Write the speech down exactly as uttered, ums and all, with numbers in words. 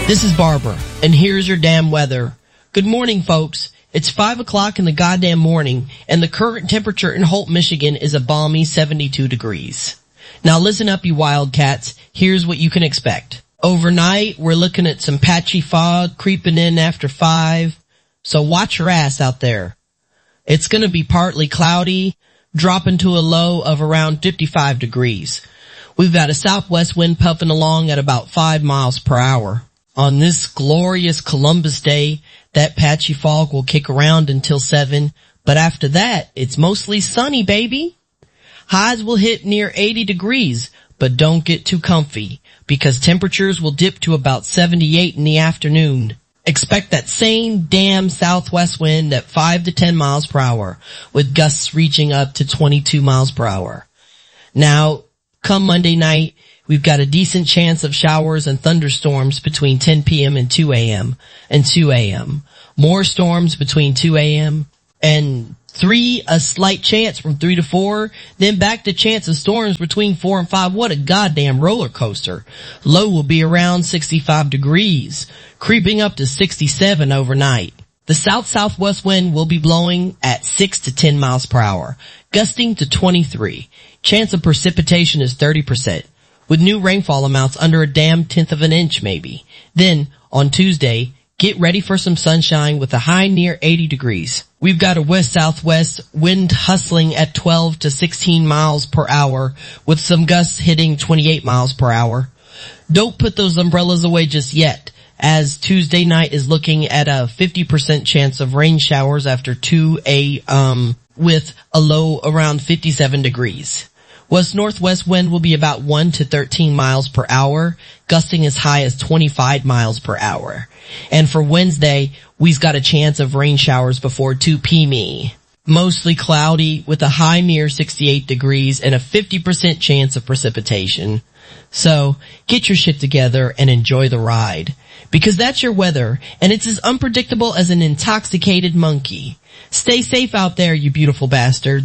This is Barbara, and here's your damn weather. Good morning, folks. It's five o'clock in the goddamn morning, and the current temperature in Holt, Michigan is a balmy seventy-two degrees. Now listen up, you wildcats. Here's what you can expect. Overnight, we're looking at some patchy fog creeping in after five, so watch your ass out there. It's gonna be partly cloudy, dropping to a low of around fifty-five degrees. We've got a southwest wind puffing along at about five miles per hour. On this glorious Columbus Day, that patchy fog will kick around until seven, but after that, it's mostly sunny, baby. Highs will hit near eighty degrees, but don't get too comfy, because temperatures will dip to about seventy-eight in the afternoon. Expect that same damn southwest wind at five to ten miles per hour, with gusts reaching up to twenty-two miles per hour. Now, come Monday night, we've got a decent chance of showers and thunderstorms between ten p.m. and two a.m. and two a.m. More storms between two a.m. and three, a slight chance from three to four, then back to chance of storms between four and five. What a goddamn roller coaster. Low will be around sixty-five degrees, creeping up to sixty-seven overnight. The south-southwest wind will be blowing at six to ten miles per hour, gusting to twenty-three. Chance of precipitation is thirty percent. With new rainfall amounts under a damn tenth of an inch maybe. Then, on Tuesday, get ready for some sunshine with a high near eighty degrees. We've got a west-southwest wind hustling at twelve to sixteen miles per hour, with some gusts hitting twenty-eight miles per hour. Don't put those umbrellas away just yet, as Tuesday night is looking at a fifty percent chance of rain showers after two a.m. with a low around fifty-seven degrees. West-northwest wind will be about one to thirteen miles per hour, gusting as high as twenty-five miles per hour. And for Wednesday, we've got a chance of rain showers before two p.m. Mostly cloudy with a high near sixty-eight degrees and a fifty percent chance of precipitation. So, get your shit together and enjoy the ride. Because that's your weather, and it's as unpredictable as an intoxicated monkey. Stay safe out there, you beautiful bastards.